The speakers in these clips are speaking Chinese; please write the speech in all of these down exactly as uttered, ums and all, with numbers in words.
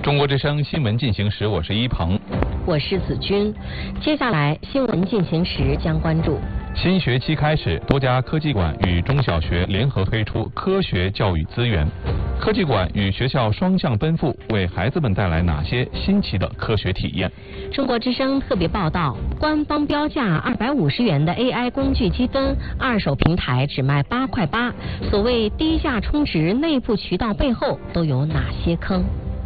中国之声新闻进行时，我是一鹏， 我是子君。接下来新闻进行时将关注： 新学期开始，多家科技馆与中小学联合推出科学教育资源。科技馆与学校双向奔赴，为孩子们带来哪些新奇的科学体验？ 中国之声特别报道：官方标价二百五十元的 A I 工具积分，二手平台只卖八块八。所谓低价充值，内部渠道背后都有哪些坑？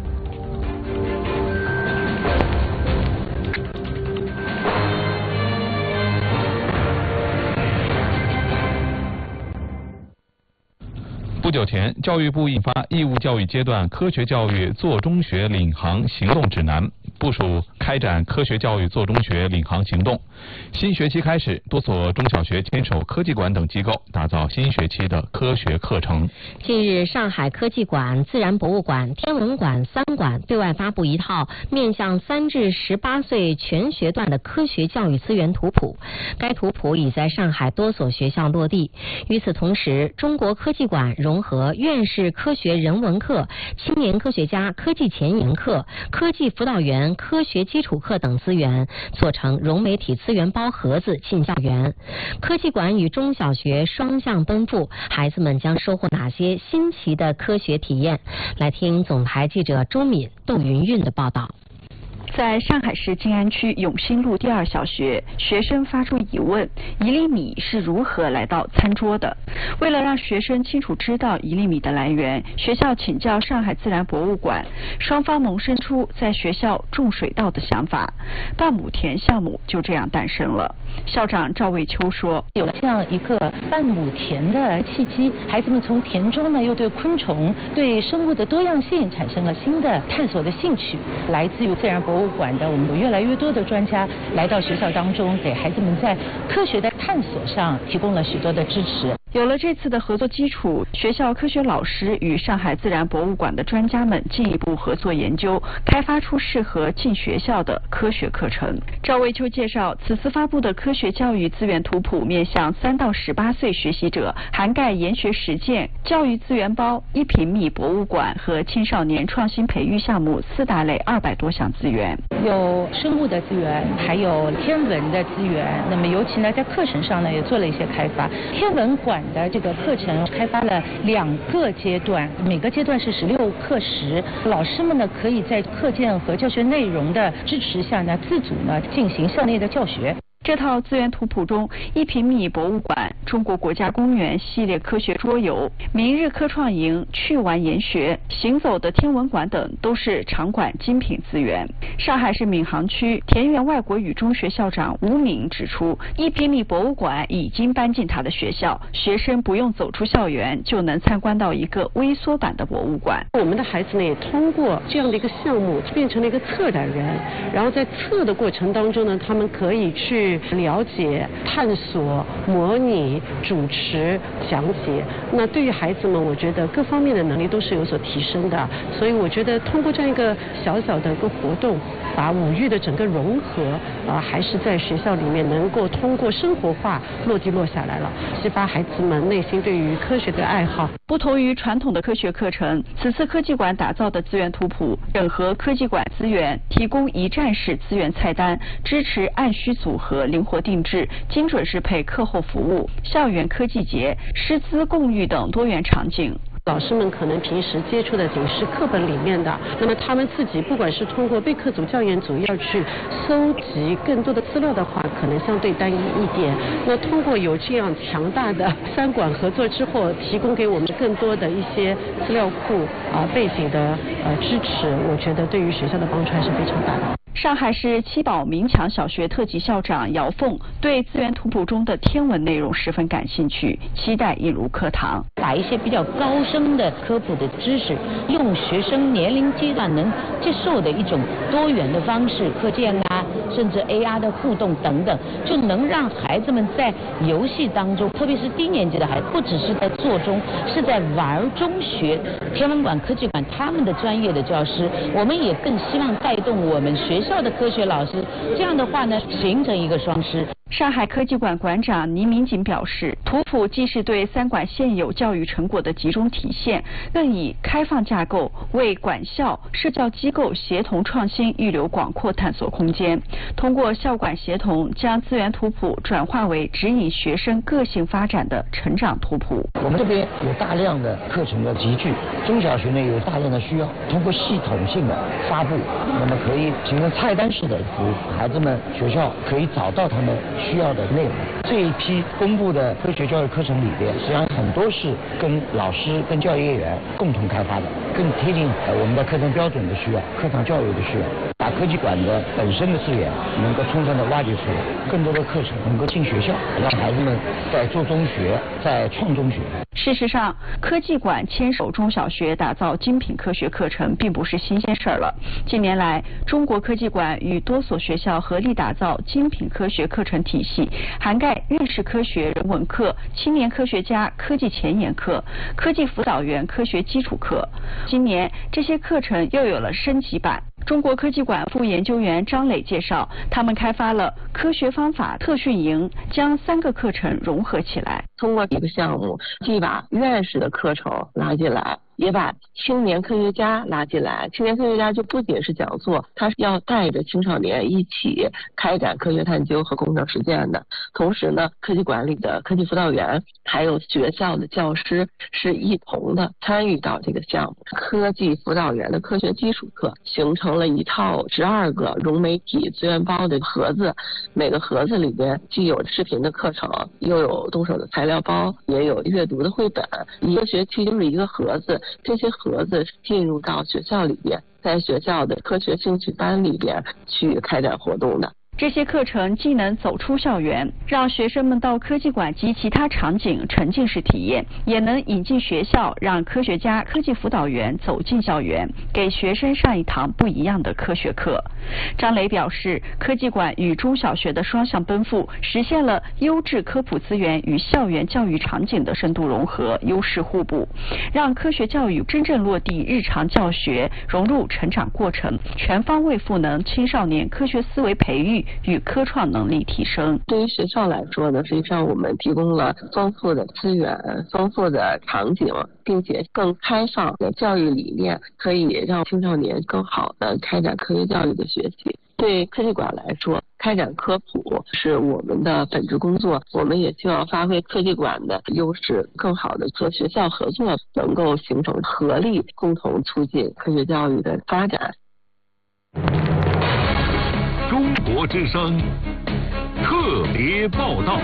不久前，教育部印发《义务教育阶段科学教育做中学领航行动指南》，部署开展科学教育做中学领航行动。新学期开始，多所中小学牵手科技馆等机构，打造新学期的科学课程。 近日，上海科技馆、自然博物馆、天文馆三馆对外发布一套面向三至十八岁全学段的科学教育资源图谱。该图谱已在上海多所学校落地。与此同时，中国科技馆融合院士科学人文课、青年科学家科技前沿课、科技辅导员科学基础课等资源，做成融媒体资源包盒子进校园。科技馆与中小学双向奔赴，孩子们将收获哪些新奇的科学体验？来听总台记者周敏、窦云韵的报道。 在上海市静安区永兴路第二小学，学生发出疑问：一粒米是如何来到餐桌的？为了让学生清楚知道一粒米的来源，学校请教上海自然博物馆，双方萌生出在学校种水稻的想法，半亩田项目就这样诞生了。校长赵卫秋说： 有了这样一个半亩田的契机，孩子们从田中呢又对昆虫、对生物的多样性产生了新的探索的兴趣。来自于自然博物馆的我们有越来越多的专家来到学校当中，给孩子们在科学的探索上提供了许多的支持。 有了这次的合作基础，学校科学老师与上海自然博物馆的专家们进一步合作研究，开发出适合进学校的科学课程。赵卫秋介绍，此次发布的科学教育资源图谱面向三到十八岁学习者，涵盖研学实践、教育资源包、一平米博物馆和青少年创新培育项目四大类二百多项资源， 有生物的资源，还有天文的资源。那么尤其呢，在课程上呢，也做了一些开发。天文馆的这个课程开发了两个阶段，每个阶段是十六课时，老师们呢可以在课件和教学内容的支持下呢，自主呢进行校内的教学。 这套资源图谱中，一平米博物馆、中国国家公园系列科学桌游、明日科创营、趣玩研学、行走的天文馆等都是场馆精品资源。上海市闵行区田园外国语中学校长吴敏指出，一平米博物馆已经搬进他的学校，学生不用走出校园就能参观到一个微缩版的博物馆。 我们的孩子呢，也通过这样的一个项目变成了一个策展人，然后在策的过程当中呢，他们可以去了解、探索、模拟、主持、讲解。那对于孩子们，我觉得各方面的能力都是有所提升的。所以我觉得通过这样一个小小的一个活动，把五育的整个融合啊、呃，还是在学校里面能够通过生活化落地落下来了，激发孩子们内心对于科学的爱好。 不同于传统的科学课程，此次科技馆打造的资源图谱整合科技馆资源，提供一站式资源菜单，支持按需组合、灵活定制、精准适配课后服务、校园科技节、师资共育等多元场景。 老师们可能平时接触的仅是课本里面的，那么他们自己不管是通过备课组、教研组要去搜集更多的资料的话，可能相对单一一点。那通过有这样强大的三馆合作之后，提供给我们更多的一些资料库啊、背景的呃支持，我觉得对于学校的帮助还是非常大的。 上海市七宝明强小学特级校长姚凤对资源图谱中的天文内容十分感兴趣，期待引入课堂， 把一些比较高深的科普的知识，用学生年龄阶段能接受的一种多元的方式，课件啊，甚至 A R 的互动等等，就能让孩子们在游戏当中，特别是低年级的孩子，不只是在做中，是在玩中学。天文馆、科技馆他们的专业的教师，我们也更希望带动我们学校的科学老师，这样的话呢，形成一个双师。 上海科技馆馆长倪民警表示，图谱既是对三馆现有教育成果的集中体现，更以开放架构为管校、社教机构协同创新预留广阔探索空间。通过校管协同，将资源图谱转化为指引学生个性发展的成长图谱。 我们这边有大量的课程的集聚，中小学呢有大量的需要，通过系统性的发布，那么可以形成菜单式的服务，孩子们学校可以找到他们需要的内容。这一批公布的科学教育课程里边，实际上很多是跟老师、跟教育业员共同开发的，更贴近我们的课程标准的需要、课堂教育的需要，把科技馆的本身的资源能够充分的挖掘出来，更多的课程能够进学校，让孩子们在做中学，在创中学。 事实上，科技馆牵手中小学打造精品科学课程，并不是新鲜事儿了。近年来，中国科技馆与多所学校合力打造精品科学课程体系，涵盖认识科学人文课、青年科学家科技前沿课、科技辅导员科学基础课。今年，这些课程又有了升级版。中国科技馆副研究员张磊介绍，他们开发了科学方法特训营，将三个课程融合起来。 通过一个项目，既把院士的课程拉进来，也把青年科学家拉进来。青年科学家就不仅是讲座，他是要带着青少年一起开展科学探究和工程实践的。同时呢，科技馆里的科技辅导员还有学校的教师是一同的参与到这个项目。科技辅导员的科学基础课形成了一套十二个融媒体资源包的盒子，每个盒子里边既有视频的课程，又有动手的材料包，也有阅读的绘本。一个学期就是一个盒子，这些盒子进入到学校里边，在学校的科学兴趣班里边去开展活动的。 这些课程既能走出校园，让学生们到科技馆及其他场景沉浸式体验，也能引进学校，让科学家、科技辅导员走进校园，给学生上一堂不一样的科学课。张磊表示，科技馆与中小学的双向奔赴，实现了优质科普资源与校园教育场景的深度融合、优势互补，让科学教育真正落地日常教学，融入成长过程，全方位赋能青少年科学思维培育与科创能力提升。 对于学校来说呢，实际上我们提供了丰富的资源、丰富的场景，并且更开放的教育理念，可以让青少年更好的开展科学教育的学习。对科技馆来说，开展科普是我们的本职工作，我们也希望发挥科技馆的优势，更好的和学校合作，能够形成合力，共同促进科学教育的发展。 中国之声特别报道。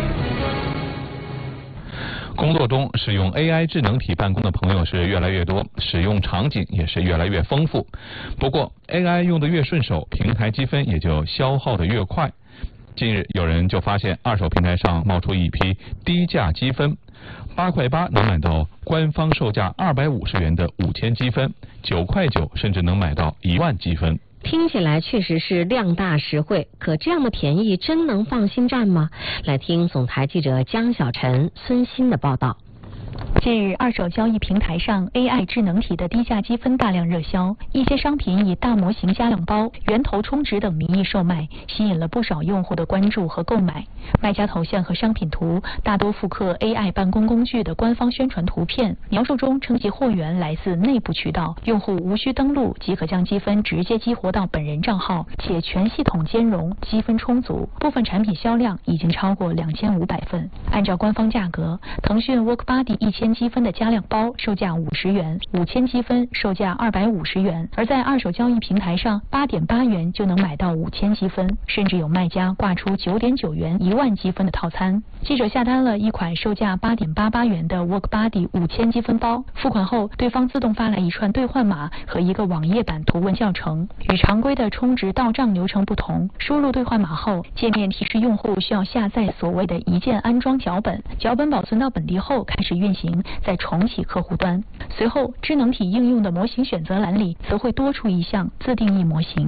工作中使用 A I 智能体办公的朋友是越来越多，使用场景也是越来越丰富。不过 A I 用的越顺手，平台积分也就消耗的越快。近日有人就发现二手平台上冒出一批低价积分，八块八能买到官方售价二百五十元的五千积分，九块九甚至能买到一万积分。 听起来确实是量大实惠，可这样的便宜真能放心占吗？来听总台记者江小晨、孙鑫的报道。 近日，二手交易平台上 A I 智能体的低价积分大量热销，一些商品以大模型加量包、源头充值等名义售卖，吸引了不少用户的关注和购买。卖家头像和商品图大多复刻 A I 办公工具的官方宣传图片，描述中称其货源来自内部渠道，用户无需登录即可将积分直接激活到本人账号，且全系统兼容，积分充足。部分产品销量已经超过两千五百份。按照官方价格，腾讯 WorkBuddy 一千积分的加量包售价五十元，五千积分售价二百五十元，而在二手交易平台上，八点八元就能买到五千积分，甚至有卖家挂出九点九元一万积分的套餐。记者下单了一款售价八点八八元的 WorkBuddy 五千积分包，付款后对方自动发来一串兑换码和一个网页版图文教程。与常规的充值到账流程不同，输入兑换码后，界面提示用户需要下载所谓的一键安装脚本，脚本保存到本地后开始运行，再重启客户端。随后，智能体应用的模型选择栏里则会多出一项自定义模型。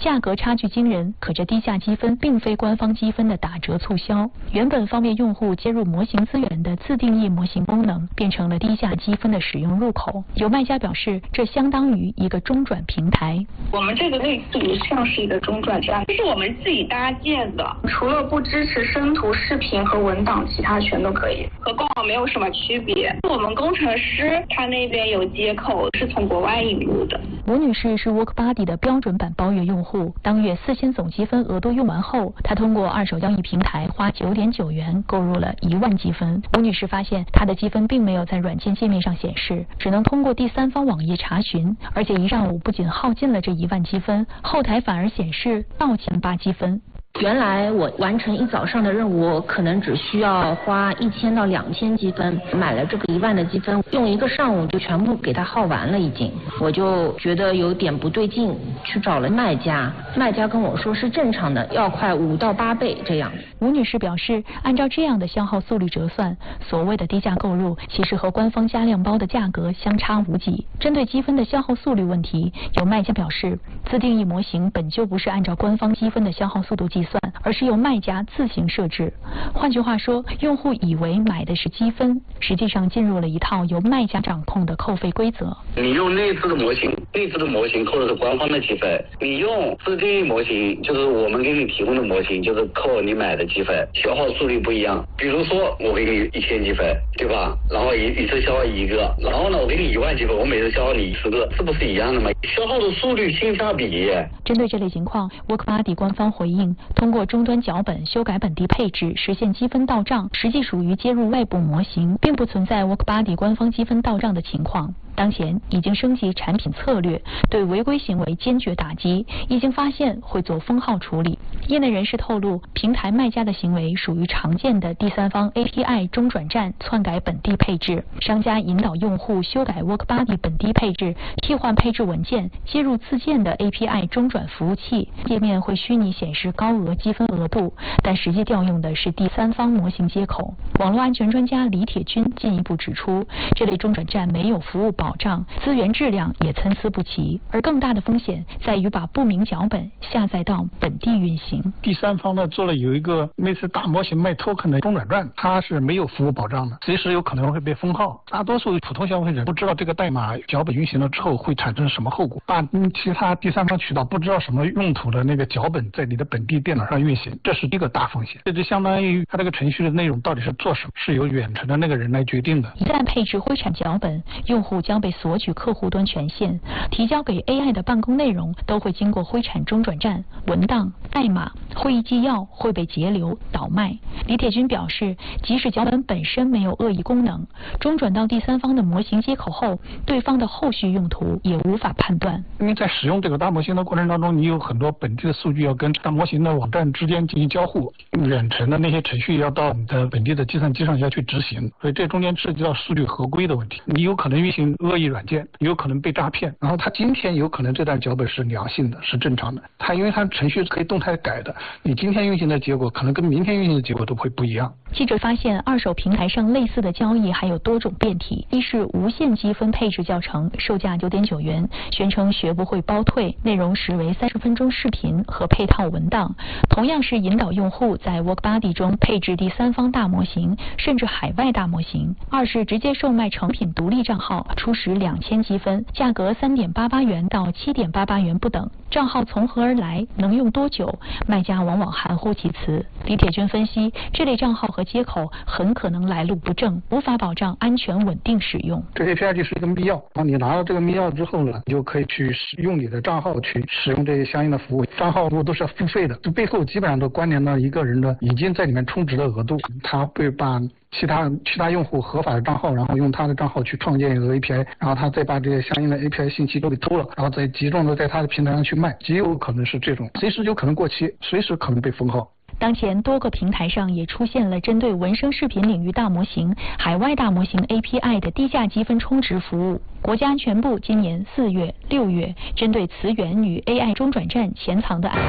价格差距惊人。可这低价积分并非官方积分的打折促销，原本方便用户接入模型资源的自定义模型功能，变成了低价积分的使用入口。有卖家表示，这相当于一个中转平台。 我们这个类似于像是一个中转站，这是我们自己搭建的，除了不支持声图、视频和文档，其他全都可以，和官网没有什么区别。我们工程师他那边有接口，是从国外引入的。 吴女士是 WorkBuddy 的标准版包月用户，当月四千总积分额度用完后，她通过二手交易平台花九点九元购入了一万积分。吴女士发现她的积分并没有在软件界面上显示，只能通过第三方网页查询，而且一上午不仅耗尽了这一万积分，后台反而显示倒欠八积分。 原来我完成一早上的任务，可能只需要花一千到两千积分，买了这个一万的积分，用一个上午就全部给它耗完了已经。我就觉得有点不对劲，去找了卖家，卖家跟我说是正常的，要快五到八倍这样。 吴女士表示，按照这样的消耗速率折算，所谓的低价购入其实和官方加量包的价格相差无几。针对积分的消耗速率问题，有卖家表示，自定义模型本就不是按照官方积分的消耗速度计算，而是由卖家自行设置。换句话说，用户以为买的是积分，实际上进入了一套由卖家掌控的扣费规则。 你用内置的模型，内置的模型扣的是官方的积分；你用自定义模型，就是我们给你提供的模型，就是扣你买的积分，消耗速率不一样。比如说，我给你一千积分，对吧？然后一一次消耗一个，然后呢，我给你一万积分，我每次消耗你十个，这不是一样的吗？消耗的速率性价比。 针对这类情况 ，WorkBuddy 官方回应，通过终端脚本修改本地配置，实现积分到账，实际属于接入外部模型，并不存在 WorkBuddy 官方积分到账的情况。当前已经升级产品策略，对违规行为坚决打击，已经发现会做封号处理。业内人士透露，平台卖家的行为属于常见的第三方 A P I 中转站篡改本地配置，商家引导用户修改 WorkBuddy 本地配置，替换配置文件，接入自建的 A P I 中转服务器，界面会虚拟显示高额积分额度，但实际调用的是第三方模型接口。网络安全专家李铁军进一步指出，这类中转站没有服务保障，资源质量也参差不齐，而更大的风险在于把不明脚本下载到本地运行。 第三方呢做了有一个类似大模型卖 token 的中转站，它是没有服务保障的，随时有可能会被封号。大多数普通消费者不知道这个代码脚本运行了之后会产生什么后果，把其他第三方渠道不知道什么用途的那个脚本在你的本地电脑上运行，这是一个大风险。这就相当于它这个程序的内容到底是做什么，是由远程的那个人来决定的。 一旦配置灰产脚本，用户将被索取客户端权限，提交给 A I 的办公内容都会经过灰产中转站，文档、代码、会议纪要会被截留倒卖。李铁军表示，即使脚本本身没有恶意功能，中转到第三方的模型接口后，对方的后续用途也无法判断。 因为在使用这个大模型的过程当中，你有很多本地的数据要跟大模型的网站之间进行交互，远程的那些程序要到你的本地的计算机上要去执行，所以这中间涉及到数据合规的问题。你有可能运行恶意软件，有可能被诈骗，然后它今天有可能这段脚本是良性的，是正常的，它因为它程序可以动态改的，你今天运行的结果可能跟明天运行的结果都会不一样。 记者发现，二手平台上类似的交易还有多种变体，一是无限积分配置教程，售价九点九元，宣称学不会包退，内容实为三十分钟视频和配套文档，同样是引导用户在 WorkBuddy 中配置第三方大模型，甚至海外大模型。二是直接售卖成品独立账号，初始两千积分，价格三点八八元到七点八八元不等。账号从何而来，能用多久，卖家往往含糊其辞。李铁军分析，这类账号和接口很可能来路不正，无法保障安全稳定使用。 这 A P I 就是一个密钥，然后你拿到这个密钥之后呢，你就可以去使用你的账号去使用这些相应的服务。账号服务都是要付费的，这背后基本上都关联到一个人的已经在里面充值的额度，他会把其他其他用户合法的账号，然后用他的账号去创建一个 A P I， 然后他再把这些相应的 A P I 信息都给偷了，然后再集中的在他的平台上去卖，极有可能是这种，随时有可能过期，随时可能被封号。 当前多个平台上也出现了针对文声视频领域大模型、海外大模型 A P I 的低价积分充值服务。国家安全部今年四月、六月针对词源与 A I 中转站潜藏的案。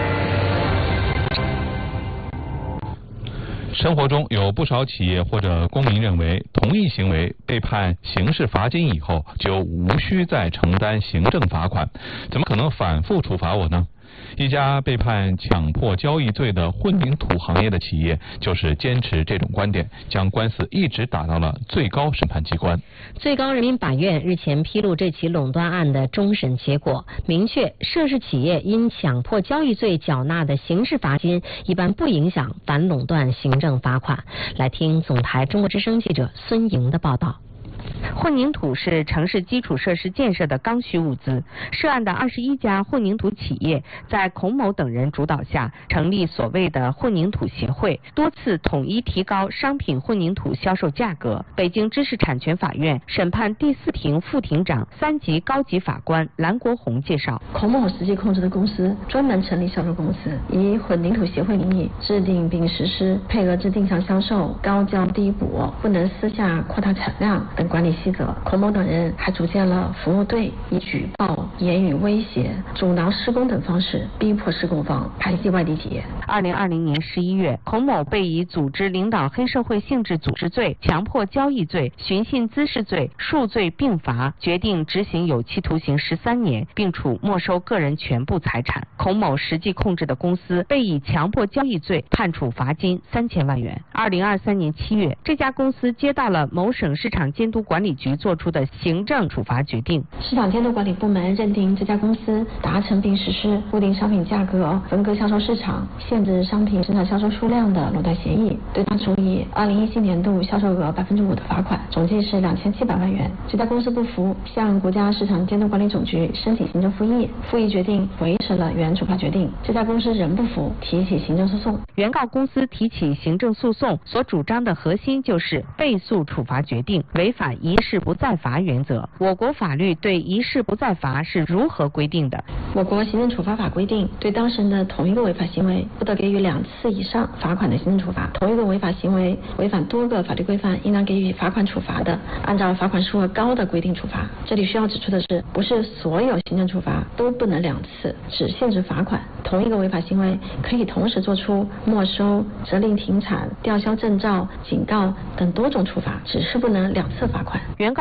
生活中有不少企业或者公民认为，同一行为被判刑事罚金以后，就无需再承担行政罚款，怎么可能反复处罚我呢？ 一家被判强迫交易罪的混凝土行业的企业就是坚持这种观点，将官司一直打到了最高审判机关。 最高人民法院日前披露这起垄断案的终审结果，明确涉事企业因强迫交易罪缴纳的刑事罚金一般不影响反垄断行政罚款。来听总台中国之声记者孙莹的报道。 混凝土是城市基础设施建设的刚需物资。涉案的二十一家混凝土企业在孔某等人主导下成立所谓的混凝土协会，多次统一提高商品混凝土销售价格。北京知识产权法院审判第四庭副庭长、三级高级法官蓝国红介绍， 孔某实际控制的公司专门成立销售公司，以混凝土协会名义制定并实施配额制定向销售、高交低补、不能私下扩大产量等管理细则。孔某等人还组建了服务队，以举报、言语威胁、阻挠施工等方式逼迫施工方排挤外地企业。 二零二零年十一月，孔某被以组织领导黑社会性质组织罪、强迫交易罪、寻衅滋事罪数罪并罚，决定执行有期徒刑十三年，并处没收个人全部财产。孔某实际控制的公司被以强迫交易罪判处罚金三千万元。二零二三年七月，这家公司接到了某省市场监督管理局作出的行政处罚决定。 市场监督管理部门认定这家公司达成并实施固定商品价格、分割销售市场、限制商品生产销售数量的垄断协议，对他处以二零一七年度销售额百分之五的罚款，总计是两千七百万元。这家公司不服，向国家市场监督管理总局申请行政复议，复议决定维持了原处罚决定。这家公司仍不服，提起行政诉讼。 原告公司提起行政诉讼所主张的核心就是被诉处罚决定违反一事不再罚原则。我国法律对一事不再罚是如何规定的？ 我国行政处罚法规定，对当事人的同一个违法行为不得给予两次以上罚款的行政处罚。同一个违法行为违反多个法律规范，应当给予罚款处罚的，按照罚款数额高的规定处罚。这里需要指出的是，不是所有行政处罚都不能两次，只限制罚款。同一个违法行为可以同时作出没收、责令停产、吊销证照、警告等多种处罚，只是不能两次罚款。 原告